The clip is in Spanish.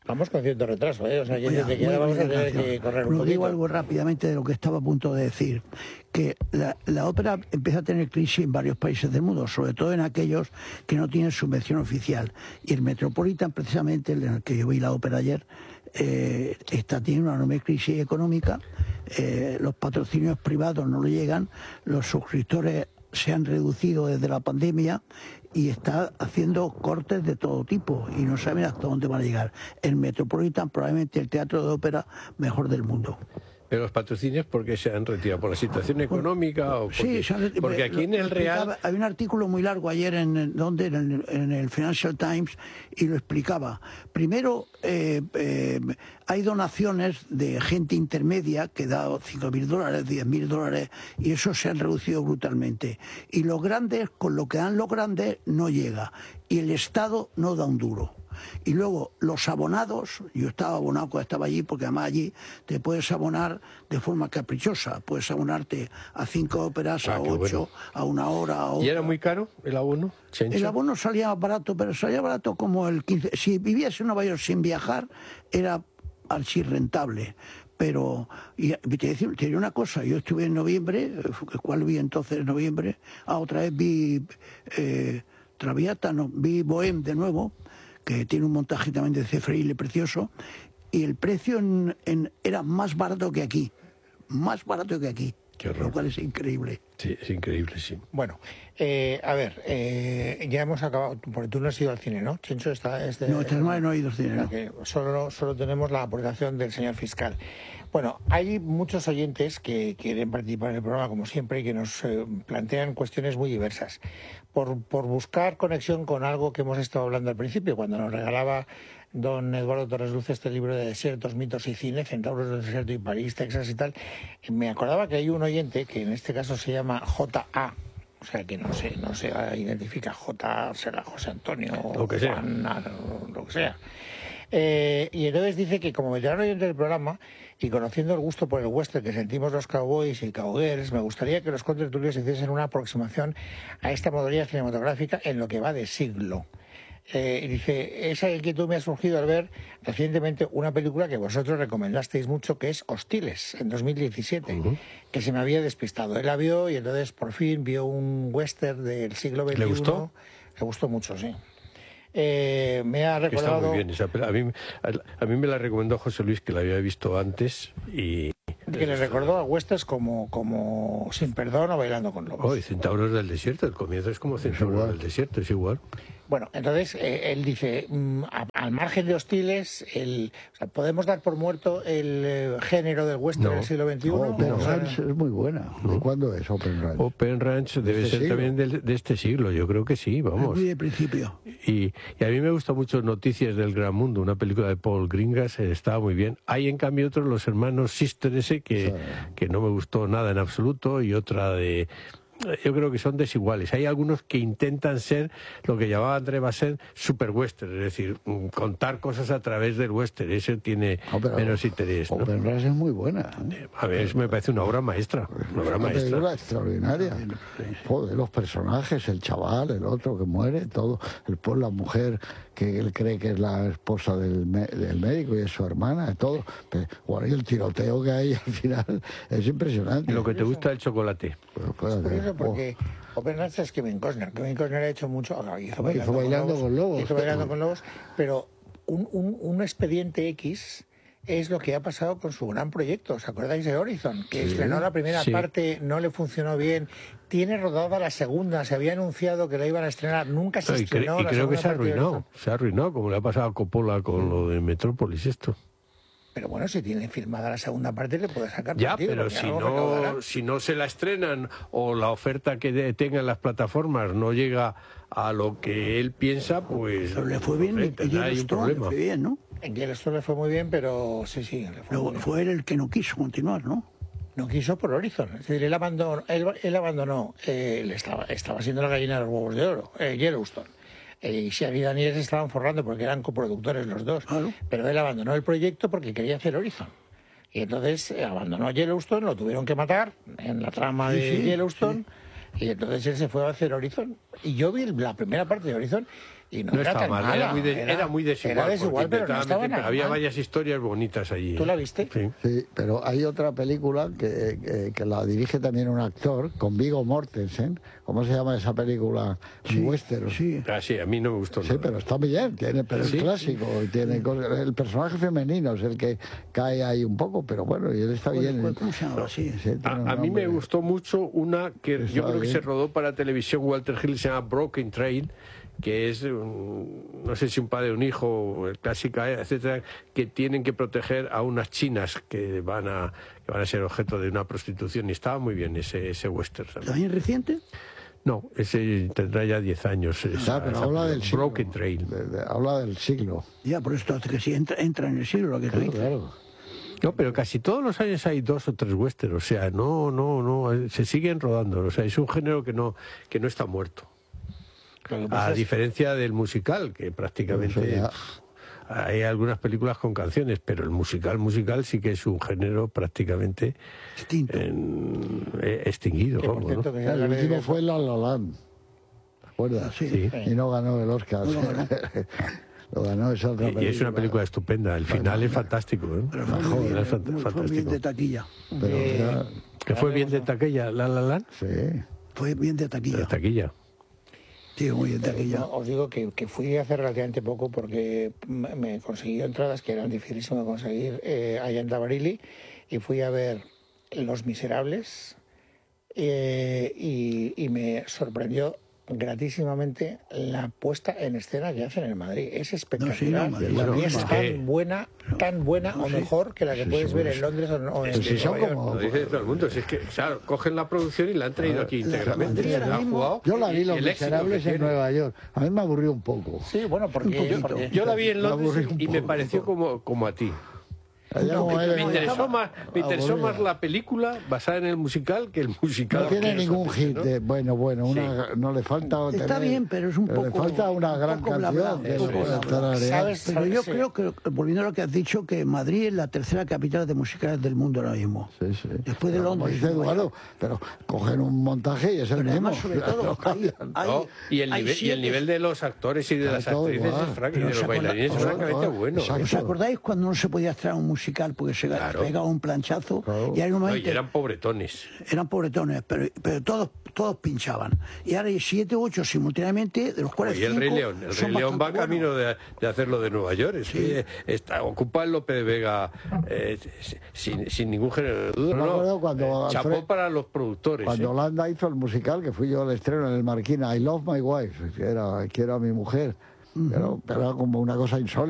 Vamos con cierto retraso, ¿eh? O sea, que desde que ya vamos a tener que correr un poquito. Digo algo rápidamente de lo que estaba a punto de decir, que la ópera empieza a tener crisis en varios países del mundo, sobre todo en aquellos que no tienen subvención oficial. Y el Metropolitan, precisamente, en el que yo vi la ópera ayer, tiene una enorme crisis económica, los patrocinios privados no le llegan, los suscriptores se han reducido desde la pandemia y está haciendo cortes de todo tipo y no saben hasta dónde van a llegar. El Metropolitan, probablemente el teatro de ópera mejor del mundo. ¿Pero los patrocinios por qué se han retirado? ¿Por la situación económica? ¿O porque aquí en el Real... Hay un artículo muy largo ayer en el Financial Times y lo explicaba. Primero, hay donaciones de gente intermedia que da $5.000, $10.000 y eso se han reducido brutalmente. Y los grandes, con lo que dan los grandes, no llega. Y el Estado no da un duro. Y luego los abonados, yo estaba abonado cuando estaba allí, porque además allí te puedes abonar de forma caprichosa, puedes abonarte a 5 óperas, a 8, bueno, a 1 hora, a otra. ¿Y era muy caro el abono, Chencho? El abono salía barato, pero salía barato como el 15. Si vivías en Nueva York sin viajar, era archi rentable. Pero te diré una cosa, yo estuve en noviembre, ¿cuál vi entonces en noviembre? Otra vez vi Traviata, no, vi Bohème de nuevo, que tiene un montaje también de Cefreile precioso, y el precio era más barato que aquí, lo cual es increíble. Sí, es increíble, sí. Bueno, a ver, ya hemos acabado, porque tú no has ido al cine, ¿no? Chencho No, esta semana no he ido al cine, ¿no? Que solo tenemos la aportación del señor fiscal. Bueno, hay muchos oyentes que quieren participar en el programa, como siempre, y que nos plantean cuestiones muy diversas. Por buscar conexión con algo que hemos estado hablando al principio, cuando nos regalaba don Eduardo Torres Luz este libro de desiertos, mitos y cine, Centauros del desierto y París, Texas y tal, me acordaba que hay un oyente que en este caso se llama J.A., o sea que no se identifica, J será José Antonio o lo que Juan, lo que sea. Y entonces dice que como veterano oyente del programa y conociendo el gusto por el western que sentimos los cowboys y cowgirls, me gustaría que los contertulios hiciesen una aproximación a esta modalidad cinematográfica en lo que va de siglo. Y dice, esa inquietud me ha surgido al ver recientemente una película que vosotros recomendasteis mucho, que es Hostiles, en 2017, que se me había despistado. Él la vio y entonces por fin vio un western del siglo XXI. ¿Le gustó? Le gustó mucho, sí. Me ha recordado... Está muy bien esa película. A mí me la recomendó José Luis, que la había visto antes y... Que le recordó a westerns como Sin Perdón o Bailando con Lobos. Y Centauros del Desierto, el comienzo es como Centauros del Desierto, es igual. Bueno, entonces él dice, al margen de Hostiles, ¿podemos dar por muerto el género del western del siglo XXI? Open Ranch es muy buena. ¿De cuándo es Open Ranch? Open Ranch debe ser siglo? También de este siglo, yo creo que sí, vamos. Muy de principio. Y a mí me gusta mucho Noticias del Gran Mundo, una película de Paul Greengrass, estaba muy bien. Hay en cambio otros, los hermanos Sister ese, que no me gustó nada en absoluto, y otra de... Yo creo que son desiguales. Hay algunos que intentan ser lo que llamaba André Bazin super western, es decir, contar cosas a través del western. Ese tiene menos interés, ¿no? Open Ranch es muy buena. A ver, me parece una obra maestra. Una película extraordinaria. Joder, los personajes, el chaval, el otro que muere, todo. La mujer que él cree que es la esposa del médico y es su hermana, todo. Bueno, y el tiroteo que hay al final es impresionante. Y lo que te gusta el chocolate. Pues, porque Open Ranch es Kevin Costner. Kevin Costner ha hecho mucho. Hizo Bailando con Lobos. Pero un expediente X es lo que ha pasado con su gran proyecto. ¿Os acordáis de Horizon? Que estrenó la primera parte, no le funcionó bien. Tiene rodada la segunda, se había anunciado que la iban a estrenar, nunca se estrenó. Y creo que se ha arruinado, como le ha pasado a Coppola con lo de Metrópolis, esto. Pero bueno, si tiene filmada la segunda parte le puede sacar ya, partido, pero si no se la estrenan o la oferta que tengan las plataformas no llega a lo que él piensa, pues... Pero le fue bien, hay un problema. Le fue bien, ¿no? En Yellowstone le fue muy bien, pero sí. Fue él el que no quiso continuar, ¿no? No quiso por Horizon. Es decir, él abandonó, él estaba siendo la gallina de los huevos de oro, Yellowstone. Y Shea y Daniel se estaban forrando porque eran coproductores los dos. Claro. Pero él abandonó el proyecto porque quería hacer Horizon. Y entonces abandonó Yellowstone, lo tuvieron que matar en la trama de Yellowstone. Y entonces él se fue a hacer Horizon. Y yo vi la primera parte de Horizon y no No era estaba tan mal, mala. era muy desigual. Era desigual, porque pero no estaba nada había mal. varias historias bonitas allí. ¿Tú la viste? Sí. Sí, pero hay otra película que la dirige también un actor, con Viggo Mortensen. ¿Cómo se llama esa película? Sí, Western. sí. Ah, sí, a mí no me gustó Sí, nada. pero está bien, pero Sí. es clásico, y tiene cosas. El personaje femenino es el que cae ahí un poco, pero bueno, y él está bien. ¿Cómo se llama? Sí. Sí, tiene un A mí me nombre. gustó mucho una que yo creo que bien. se rodó para televisión Walter Hill, se llama Broken Train, que es, no sé si un padre, un hijo, clásica, etcétera, que tienen que proteger a unas chinas que van a ser objeto de una prostitución, y estaba muy bien ese western. ¿También reciente? No, ese tendrá ya 10 años. Pero habla del siglo. Broken Train. Habla del siglo. Ya, por esto hace que sí entra en el siglo lo que tú Claro, dices. claro. No, pero casi todos los años hay 2 o 3 westerns, o sea, no, se siguen rodando, o sea, es un género que no está muerto. Lo que pasa A es- diferencia del musical, que prácticamente Eso ya. hay algunas películas con canciones, pero el musical sí que es un género prácticamente Distinto. extinguido. que, por vamos, ¿no? cierto, que El hablaré último de- fue La La Land. ¿Te acuerdas? Sí. Y no ganó el Oscar. No ganó. Lo ganó esa otra película. Y es una película estupenda, el final es fantástico. Pero ¿eh? fue muy bien, Es fue bien fantástico. de taquilla. Pero ya, Que fue bien de taquilla, La La Land, sí. Fue bien de de taquilla. taquilla. Sí, muy bien de taquilla. No, os digo que fui hace relativamente poco porque me conseguí entradas que eran dificilísimas de conseguir allá en Tabarili, y fui a ver Los Miserables, y me sorprendió gratísimamente la puesta en escena que hacen en Madrid. Es espectacular. Madrid, Para mí bueno, es es que- tan buena o mejor que la que puedes ver en Londres o en Pues sí, son Nueva York. como- Lo dice todo el mundo, si es que, claro, cogen la producción y la han traído aquí íntegramente. Madrid ahora La han mismo- jugado. Yo la vi y Los el éxito que Miserables en tiene. Nueva York. A mí me aburrió un poco. Sí, bueno, porque Yo la vi en Me Londres aburrí un y me poco. pareció como a ti. Allá como Me era- interesó más aburrida. la película basada en el musical que el musical. No tiene que ningún solamente, hit. ¿no? Bueno, no le falta. Está tener- bien, pero es un le poco- falta una un gran poco bla, bla, canción. que un no poco pueda bla, bla. tararear. ¿Sabes? Pero yo Sí. creo que, volviendo a lo que has dicho, que Madrid es la tercera capital de musicales del mundo ahora mismo. Sí, sí. Después de Pero como Londres. dice y Nueva Eduardo, York. pero cogen un montaje y es el Pero mismo. además, sobre todo, No hay, cambian. ¿No? Y el nivel de los actores y de las todo actrices igual. es frank, y Pero de los os acorda- bailarines es os francamente acorda- bueno. Exacto. ¿Os acordáis cuando no se podía extraer un musical porque se Claro. pegaba un planchazo? Claro. Y hay un No, momento, y eran pobretones. eran pobretones, pero todos pinchaban. Y ahora hay 7 u 8 simultáneamente, de los cuales Y el 5 Rey León. El son Rey León va bastante camino buenos. de hacerlo de Nueva York. Es que ocupa el Lope de Vega sin ningún género de duda. Me No, acuerdo cuando chapó Alfred- para los productores. Cuando Holanda hizo el musical, que fui yo al estreno en el Marquina, I Love My Wife, que era mi mujer, pero era como una cosa insólita.